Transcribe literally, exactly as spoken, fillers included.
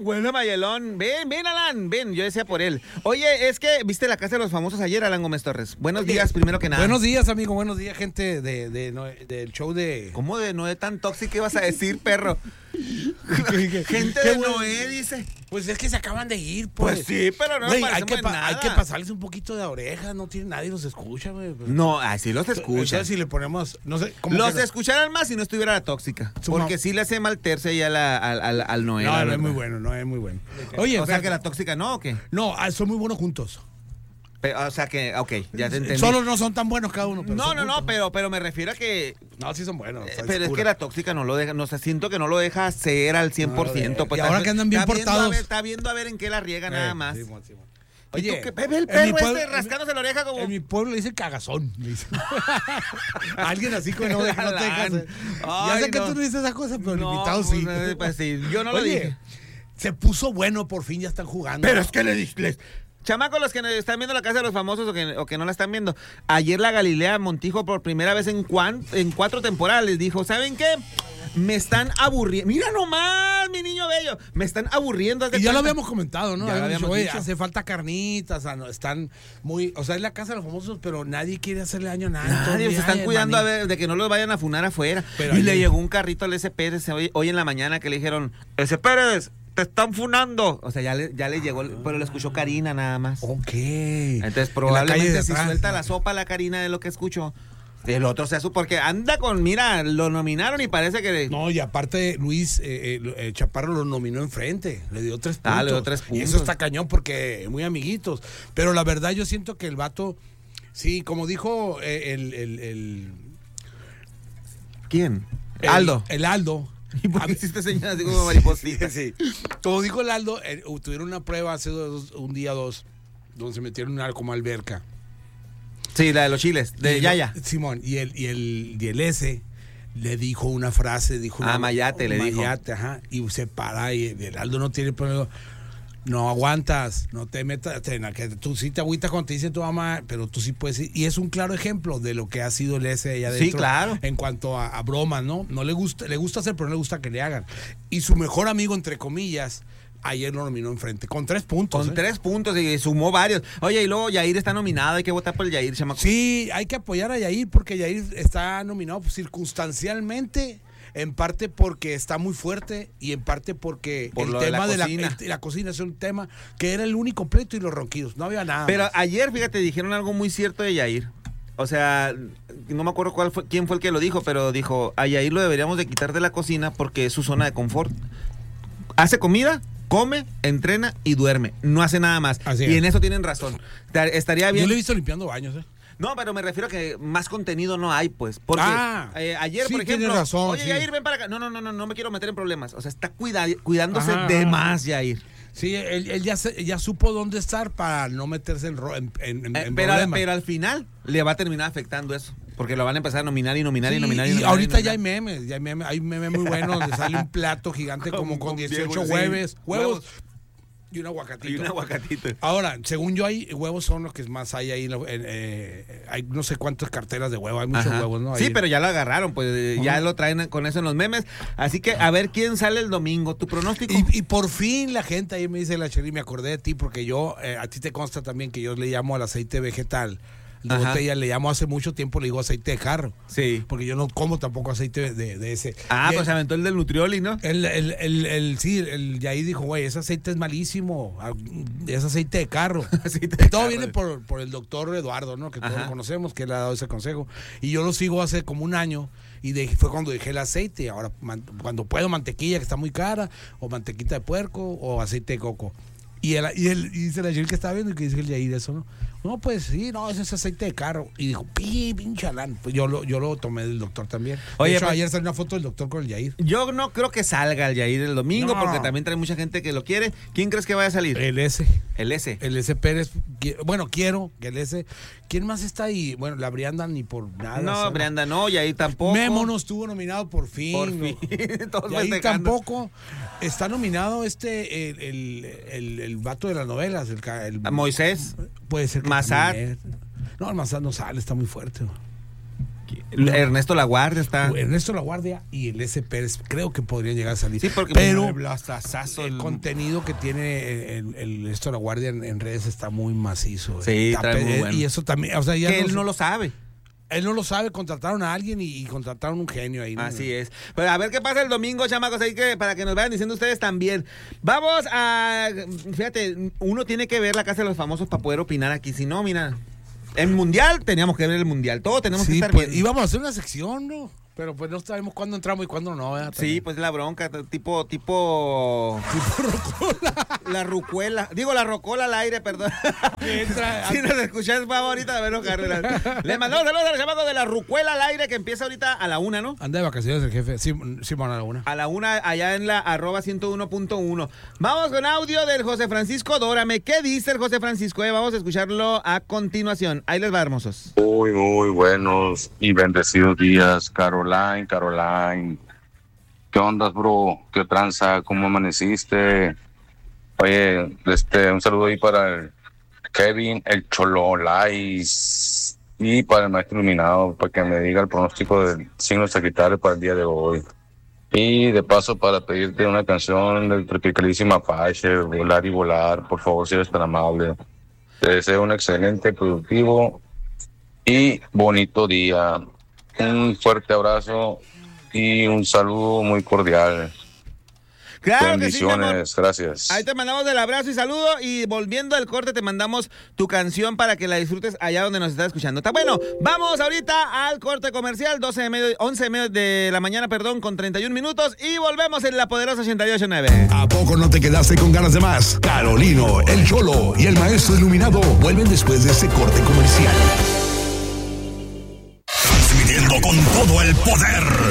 Bueno, Mayelón, ven, ven, Alan, ven, yo decía por él. Oye, es que viste La Casa de los Famosos ayer, Alan Gómez Torres. Buenos Oye, días, primero que nada. Buenos días, amigo, buenos días, gente de, de, de, del show de... ¿Cómo de Noé tan tóxico que ibas a decir, perro? Gente de Noé, dice. Pues es que se acaban de ir, pues. Pues sí, pero no Güey, nos hay que, parecemos en pa- hay nada. que pasarles un poquito de oreja, no tiene nadie los escucha, güey. Pues. No, así los escuchan. Entonces, si le ponemos, no sé, ¿cómo Los que no? escucharan más si no estuviera la tóxica. Su Porque ma- sí le hace mal terce ya la, al, al, al Noé. No, la no es verdad. muy bueno, no es muy bueno. Oye, O sea espérate. que la tóxica no, ¿o qué? No, ah, son muy buenos juntos. Pero, o sea que, ok, ya te entendí. Solo no son tan buenos cada uno. Pero No, son no, no, juntos. pero, pero me refiero a que... No, sí son buenos. eh, está pero es segura. que la tóxica no lo deja, no sé, siento que no lo deja ser al cien por ciento. No, pues, y ahora está- que andan bien está viendo a portados. ver- Está viendo a ver en qué la riega nada Eh, más. sí, mon, sí, mon. Oye, Oye, ve ve el en mi perro pueblo- este rascándose la oreja como... En mi pueblo le dice cagazón. Le dice. Alguien así que no, que no te dejas. Galán. Ya Ay, sé que no. tú no dices esas cosas, pero el No, invitado pues, sí. eh, pues sí, yo no lo Oye, dije. se puso bueno, por fin ya están jugando. Pero es que le dije... Chamacos, los que están viendo La Casa de los Famosos o que, o que no la están viendo, ayer la Galilea Montijo por primera vez en, cuan, en cuatro temporadas dijo, ¿saben qué? Me están aburriendo. Mira nomás, mi niño bello. Me están aburriendo. haz de Y ya lo cuenta. habíamos comentado, ¿no? Ya lo Habíamos dicho, habíamos oye, dicho. hace falta carnitas, o sea, no, están muy... O sea, es la casa de los famosos, pero nadie quiere hacerle daño a nadie. Nadie, Todo se bien, están ay, cuidando maní. a ver, de que no los vayan a funar afuera. Pero y ayer- le llegó un carrito al S. Pérez hoy, hoy en la mañana que le dijeron, ese Pérez, te están funando. O sea, ya le, ya le llegó, el- pero lo escuchó Karina nada más. Ok. Entonces En la calle probablemente de si atrás. suelta la sopa la Karina de lo que escuchó, el otro se su porque anda con, mira, lo nominaron y parece que... No, y aparte Luis eh, eh, eh, Chaparro lo nominó enfrente, le dio tres puntos. Ah, le dio tres Y puntos. eso está cañón porque muy amiguitos. Pero la verdad yo siento que el vato, sí, como dijo eh, el, el, el, ¿Quién? el- Aldo. El Aldo. ¿Y por A qué ver, hiciste señas así como mariposita? sí. Como dijo el Aldo, eh, tuvieron una prueba hace dos- un día dos, donde se metieron en una como alberca. Sí, la de los chiles, de Y Yaya. el- Simón, y el, y el, y el S le dijo una frase, dijo Ah, una- Mayate, le dijo. Mayate, ajá, y se para y el Aldo no tiene problema. No aguantas, no te metas, en la que tú sí te agüitas cuando te dice tu mamá, pero tú sí puedes ir. Y es un claro ejemplo de lo que ha sido el S allá Sí, adentro. claro. En cuanto a, a bromas, ¿no? No le gusta, le gusta hacer, pero no le gusta que le hagan. Y su mejor amigo, entre comillas, ayer lo nominó enfrente, con tres puntos. Con ¿eh? tres puntos y sumó varios. Oye, y luego Yair está nominado, hay que votar por el Yair, chamaco. Sí, hay que apoyar a Yair porque Yair está nominado circunstancialmente, en parte porque está muy fuerte y en parte porque Por el lo de tema la de la, cocina. el- la cocina es un tema que era el único pleito y los ronquidos, no había nada Pero más. ayer, fíjate, dijeron algo muy cierto de Yair. O sea, no me acuerdo cuál fue, quién fue el que lo dijo, pero dijo, a Yair lo deberíamos de quitar de la cocina porque es su zona de confort. Hace comida, come, entrena y duerme. No hace nada más. Así y es. en eso tienen razón. Te- Estaría Yo bien. lo he visto limpiando baños, ¿eh? No, pero me refiero a que más contenido no hay, pues. Porque Ah, eh, ayer, sí, por ejemplo, tienes razón, oye, sí. Yair, ven para acá. No, no, no, no, no me quiero meter en problemas. O sea, está cuida- cuidándose Ajá, de ajá. más, Yair. Sí, él, él ya, se- ya supo dónde estar para no meterse en, ro- en, en- en- Eh, en pero, problemas. pero al final le va a terminar afectando eso. Porque lo van a empezar a nominar y nominar y Sí, nominar y, y nominar. ahorita y ya hay nominar. memes, ya hay memes, hay memes muy buenos donde sale un plato gigante como Con- con con dieciocho Diego, sí. huevos, huevos Huevos. y un aguacatito. Y un aguacatito. Ahora, según yo, hay huevos son los que más hay ahí. en lo- en, eh, hay no sé cuántas carteras de huevo, hay muchos Ajá. huevos, ¿no? Ahí Sí, en- pero ya lo agarraron, pues eh, ya Ajá. lo traen con eso en los memes. Así que a ver quién sale el domingo. ¿Tu pronóstico? Y, y por fin la gente ahí me dice la Cheri, me acordé de ti porque yo, eh, a ti te consta también que yo le llamo al aceite vegetal. De Ajá. botella le llamo hace mucho tiempo, le digo aceite de carro. Sí. Porque yo no como tampoco aceite de, de ese. Ah, Y pues se aventó el del Nutrioli, ¿no? El, el, el, el- sí, el Yair dijo, güey, ese aceite es malísimo, ah, es aceite de carro. Aceite de Y todo carro. viene por, por el doctor Eduardo, ¿no? Que todos Ajá. lo conocemos, que le ha dado ese consejo. Y yo lo sigo hace como un año y de- fue cuando dejé el aceite. Ahora, man- cuando puedo, mantequilla, que está muy cara, o mantequita de puerco, o aceite de coco. Y, el, y, el, y dice la Yair que estaba viendo y que dice el Yair eso, ¿no? No, pues sí, no, ese es aceite de carro. Y dijo, pi, pinche Alán. Pues yo lo, yo lo tomé del doctor también. Oye, de hecho, pues- ayer salió una foto del doctor con el Yair. Yo no creo que salga el Yair el domingo No. porque también trae mucha gente que lo quiere. ¿Quién crees que vaya a salir? El S. El S. El S. Pérez, qui- bueno, quiero que el S. ¿Quién más está ahí? Bueno, la Brianda ni por nada. No, ¿sabes? Brianda no, Yair tampoco. Memo no estuvo nominado por fin. Por ¿no? fin. Todos Y ahí festejando. tampoco está nominado este, el, el, el, el vato de las novelas. El, ca- el- Moisés. Puede ser que Massad. también es. No, el Massad no sale, está muy fuerte. ¿no? Ernesto La Guardia está. Ernesto La Guardia y el S. Pérez creo que podrían llegar a salir. Sí, porque pero el, el, el contenido que tiene el, el Ernesto La Guardia en, en redes está muy macizo. Sí, está, está muy bueno. Y eso también, o sea, ya que no, él no lo sabe. Él no lo sabe, contrataron a alguien y, y contrataron un genio ahí, ¿no? Así es. Pero a ver qué pasa el domingo, chamacos, ahí que para que nos vayan diciendo ustedes también. Vamos a, fíjate, uno tiene que ver la Casa de los Famosos para poder opinar aquí. Si no, mira, el Mundial teníamos que ver el Mundial. Todo tenemos sí, que estar pues, bien. Íbamos a hacer una sección, ¿no? Pero pues no sabemos cuándo entramos y cuándo no, ¿verdad? Sí, pues la bronca, tipo, tipo... Tipo rocola. La rucuela. Digo, la rocola al aire, perdón. Entra, si nos escuchas, vamos ahorita a vernos, Carlos. Le mandamos saludos a los chamacos de la rucuela al aire, que empieza ahorita a la una, ¿no? Anda de vacaciones el jefe. Sí, sí, bueno, a la una. A la una, allá en la arroba ciento uno punto uno. Vamos con audio del José Francisco Dórame. ¿Qué dice el José Francisco? Eh, vamos a escucharlo a continuación. Ahí les va, hermosos. Muy, muy buenos y bendecidos días, Caroline, Caroline. ¿Qué ondas, bro? ¿Qué tranza? ¿Cómo amaneciste? Oye, este, un saludo ahí para el Kevin, el Chololais, y para el maestro iluminado, para que me diga el pronóstico del signo Sagitario para el día de hoy. Y de paso para pedirte una canción del tropicalísimo Apache, Volar y Volar, por favor, si eres tan amable. Te deseo un excelente, productivo y bonito día. Un fuerte abrazo y un saludo muy cordial. Claro bendiciones, que sí, gracias. Ahí te mandamos el abrazo y saludo, y volviendo al corte te mandamos tu canción para que la disfrutes allá donde nos estás escuchando. Está bueno, vamos ahorita al corte comercial, doce de medio, once de medio de la mañana, perdón, con treinta y un minutos, y volvemos en la poderosa ochenta y ocho punto nueve. ¿A poco no te quedaste con ganas de más? Carolino, el Cholo y el maestro iluminado vuelven después de este corte comercial. Transmitiendo con todo el poder.